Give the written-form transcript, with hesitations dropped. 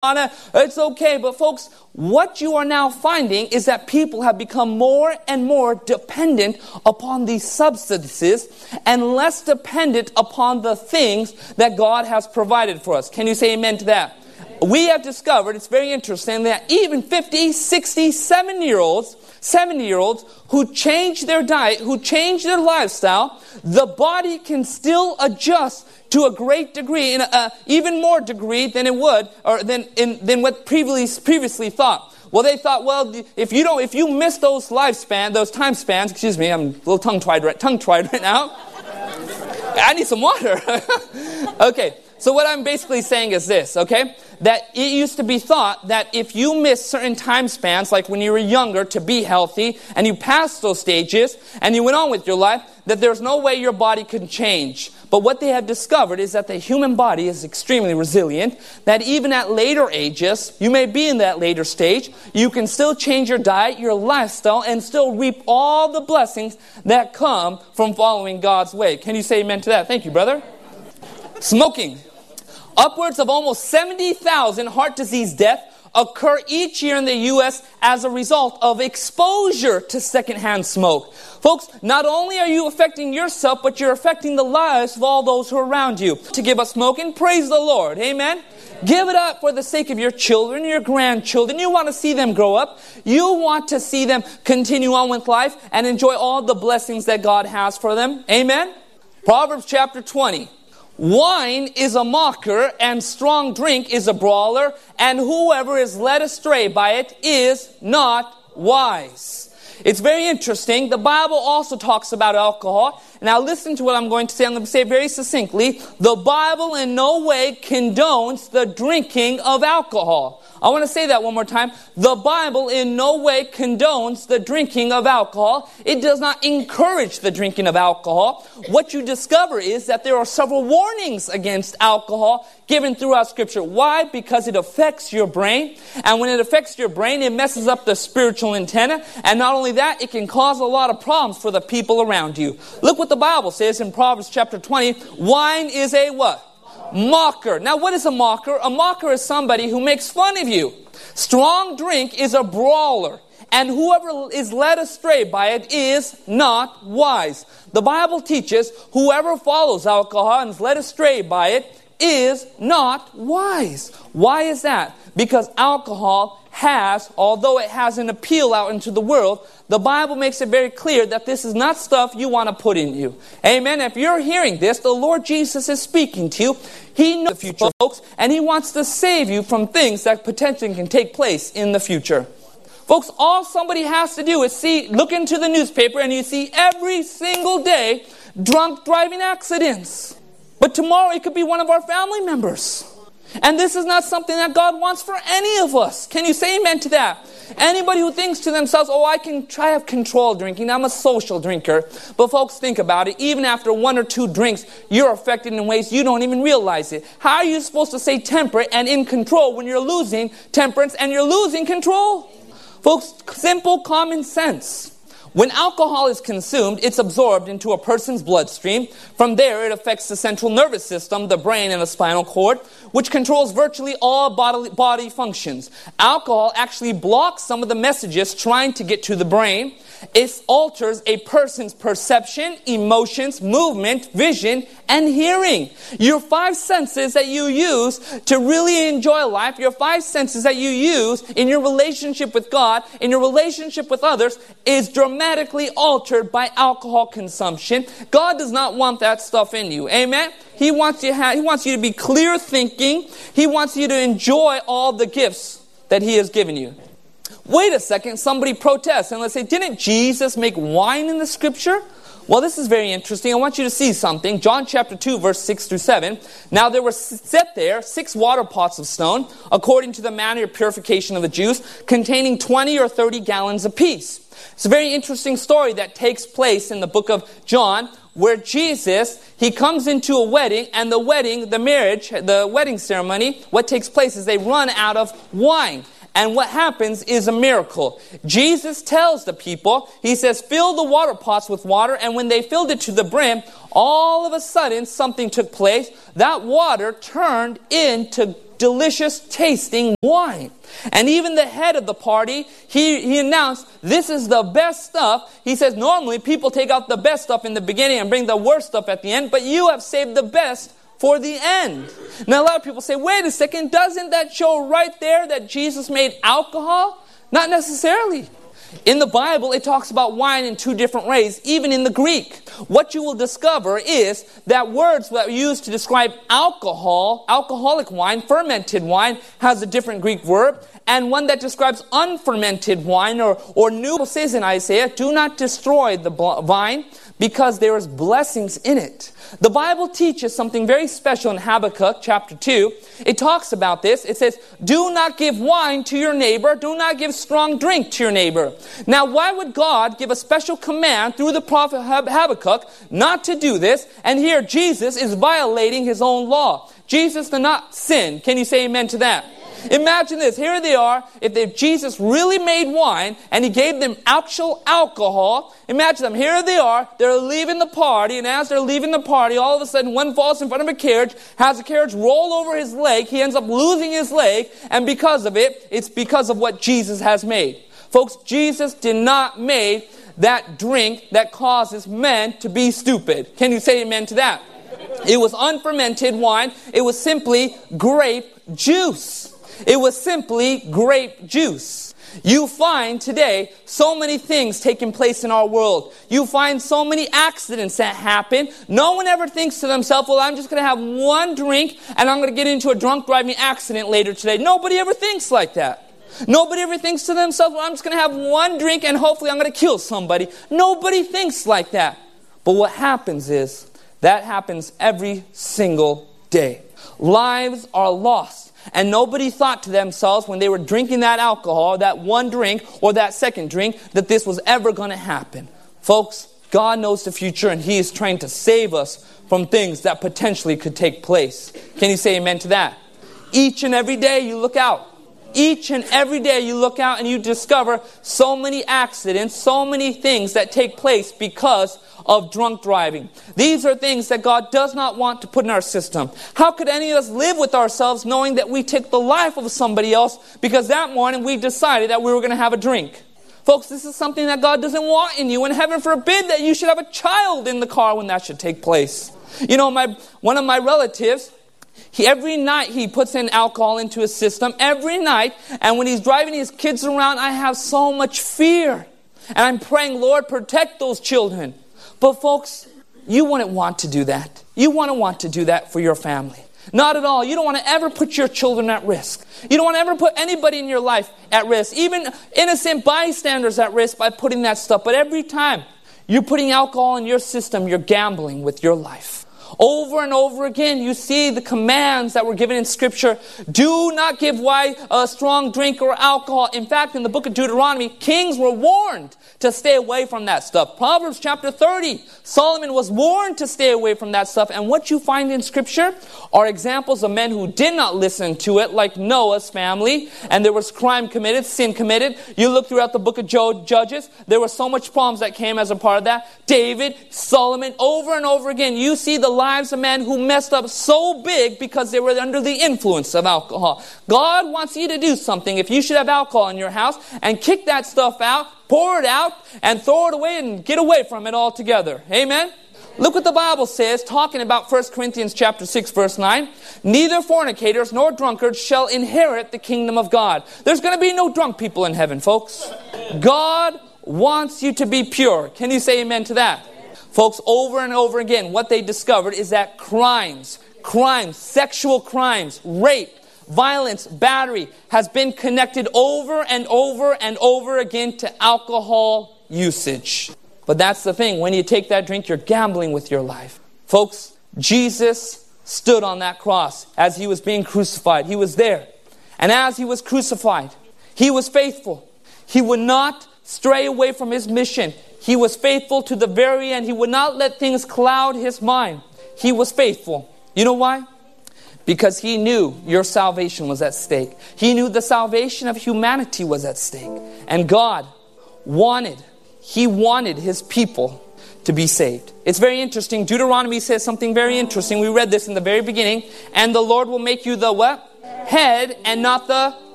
It's okay. But folks, what you are now finding is that people have become more and more dependent upon these substances and less dependent upon the things that God has provided for us. Can you say amen to that? We have discovered, it's very interesting, that even 50, 60, 70-year-olds who change their diet, who change their lifestyle, the body can still adjust to a great degree, in even more degree than it would, or than what previously thought. Well, they thought, well, if you miss those time spans, excuse me, I'm a little tongue-tied right now. I need some water. Okay, so what I'm basically saying is this, okay? That it used to be thought that if you miss certain time spans, like when you were younger, to be healthy, and you passed those stages, and you went on with your life, that there's no way your body could change. But what they have discovered is that the human body is extremely resilient, that even at later ages, you may be in that later stage, you can still change your diet, your lifestyle, and still reap all the blessings that come from following God's way. Can you say amen to that? Thank you, brother. Smoking. Upwards of almost 70,000 heart disease deaths occur each year in the U.S. as a result of exposure to secondhand smoke. Folks, not only are you affecting yourself, but you're affecting the lives of all those who are around you. To give up smoking, praise the Lord. Amen? Give it up for the sake of your children, your grandchildren. You want to see them grow up. You want to see them continue on with life and enjoy all the blessings that God has for them. Amen? Proverbs chapter 20. Wine is a mocker, and strong drink is a brawler, and whoever is led astray by it is not wise. It's very interesting. The Bible also talks about alcohol. Now listen to what I'm going to say. I'm going to say it very succinctly. The Bible in no way condones the drinking of alcohol. I want to say that one more time. The Bible in no way condones the drinking of alcohol. It does not encourage the drinking of alcohol. What you discover is that there are several warnings against alcohol given throughout Scripture. Why? Because it affects your brain. And when it affects your brain, it messes up the spiritual antenna. And not only that, it can cause a lot of problems for the people around you. Look what the Bible says in Proverbs chapter 20. Wine is a what? Mocker. Now, what is a mocker? A mocker is somebody who makes fun of you. Strong drink is a brawler, and whoever is led astray by it is not wise. The Bible teaches whoever follows alcohol and is led astray by it is not wise. Why is that? Because alcohol has, although it has an appeal out into the world, the Bible makes it very clear that this is not stuff you want to put in you. Amen. If you're hearing this, the Lord Jesus is speaking to you. He knows the future, folks, and He wants to save you from things that potentially can take place in the future. Folks, all somebody has to do is look into the newspaper, and you see every single day drunk driving accidents. But tomorrow it could be one of our family members. And this is not something that God wants for any of us. Can you say amen to that? Anybody who thinks to themselves, I can try to have control drinking. I'm a social drinker. But folks, think about it. Even after 1 or 2 drinks, you're affected in ways you don't even realize it. How are you supposed to say temperate and in control when you're losing temperance and you're losing control? Folks, simple common sense. When alcohol is consumed, it's absorbed into a person's bloodstream. From there, it affects the central nervous system, the brain, and the spinal cord, which controls virtually all body functions. Alcohol actually blocks some of the messages trying to get to the brain. It alters a person's perception, emotions, movement, vision, and hearing. Your 5 senses that you use to really enjoy life, your 5 senses that you use in your relationship with God, in your relationship with others, is dramatically altered by alcohol consumption. God does not want that stuff in you. Amen? He wants you to be clear thinking. He wants you to enjoy all the gifts that He has given you. Wait a second, somebody protests and let's say, didn't Jesus make wine in the Scripture? Well, this is very interesting. I want you to see something. John chapter 2, verse 6 through 7. Now there were set there 6 water pots of stone, according to the manner of purification of the Jews, containing 20 or 30 gallons apiece. It's a very interesting story that takes place in the book of John, where Jesus, He comes into a wedding, and the wedding ceremony, what takes place is they run out of wine. And what happens is a miracle. Jesus tells the people, He says, fill the water pots with water. And when they filled it to the brim, all of a sudden something took place. That water turned into delicious tasting wine. And even the head of the party, he announced, this is the best stuff. He says, normally people take out the best stuff in the beginning and bring the worst stuff at the end, but you have saved the best for the end. Now a lot of people say, wait a second, doesn't that show right there that Jesus made alcohol? Not necessarily. In the Bible, it talks about wine in two different ways, even in the Greek. What you will discover is that words that are used to describe alcohol, alcoholic wine, fermented wine, has a different Greek verb. And one that describes unfermented wine or new, says in Isaiah, do not destroy the vine because there is blessings in it. The Bible teaches something very special in Habakkuk chapter 2. It talks about this. It says, do not give wine to your neighbor. Do not give strong drink to your neighbor. Now, why would God give a special command through the prophet Habakkuk not to do this? And here Jesus is violating his own law. Jesus did not sin. Can you say amen to that? Imagine this. Here they are. If Jesus really made wine and he gave them actual alcohol, imagine them. Here they are. They're leaving the party. And as they're leaving the party, all of a sudden one falls in front of a carriage, has the carriage roll over his leg. He ends up losing his leg. And because of it, it's because of what Jesus has made. Folks, Jesus did not make that drink that causes men to be stupid. Can you say amen to that? It was unfermented wine. It was simply grape juice. It was simply grape juice. You find today so many things taking place in our world. You find so many accidents that happen. No one ever thinks to themselves, well, I'm just going to have one drink and I'm going to get into a drunk driving accident later today. Nobody ever thinks like that. Nobody ever thinks to themselves, well, I'm just going to have one drink and hopefully I'm going to kill somebody. Nobody thinks like that. But what happens is, that happens every single day. Lives are lost. And nobody thought to themselves when they were drinking that alcohol, that one drink or that second drink, that this was ever going to happen. Folks, God knows the future and He is trying to save us from things that potentially could take place. Can you say amen to that? Each and every day you look out. Each and every day you look out and you discover so many accidents, so many things that take place because of drunk driving. These are things that God does not want to put in our system. How could any of us live with ourselves knowing that we took the life of somebody else because that morning we decided that we were going to have a drink? Folks, this is something that God doesn't want in you, and heaven forbid that you should have a child in the car when that should take place. You know, one of my relatives, every night he puts in alcohol into his system, every night, and when he's driving his kids around, I have so much fear. And I'm praying, Lord, protect those children. But folks, you wouldn't want to do that. You wouldn't want to do that for your family. Not at all. You don't want to ever put your children at risk. You don't want to ever put anybody in your life at risk, even innocent bystanders at risk by putting that stuff. But every time you're putting alcohol in your system, you're gambling with your life. Over and over again, you see the commands that were given in Scripture. Do not give wine, strong drink, or alcohol. In fact, in the book of Deuteronomy, kings were warned to stay away from that stuff. Proverbs chapter 30, Solomon was warned to stay away from that stuff. And what you find in Scripture are examples of men who did not listen to it, like Noah's family. And there was crime committed, sin committed. You look throughout the book of Judges, there were so much problems that came as a part of that. David, Solomon, over and over again, you see the lives of men who messed up so big because they were under the influence of alcohol. God wants you to do something. If you should have alcohol in your house, and kick that stuff out, pour it out, and throw it away and get away from it altogether. Amen? Look what the Bible says, talking about 1 Corinthians chapter 6, verse 9. Neither fornicators nor drunkards shall inherit the kingdom of God. There's going to be no drunk people in heaven, folks. God wants you to be pure. Can you say amen to that? Folks, over and over again, what they discovered is that crimes, sexual crimes, rape, violence, battery has been connected over and over and over again to alcohol usage. But that's the thing. When you take that drink, you're gambling with your life. Folks, Jesus stood on that cross as He was being crucified. He was there. And as He was crucified, He was faithful. He would not stray away from His mission. He was faithful to the very end. He would not let things cloud His mind. He was faithful. You know why? Because He knew your salvation was at stake. He knew the salvation of humanity was at stake. And God wanted His people to be saved. It's very interesting. Deuteronomy says something very interesting. We read this in the very beginning. And the Lord will make you the what? head and not the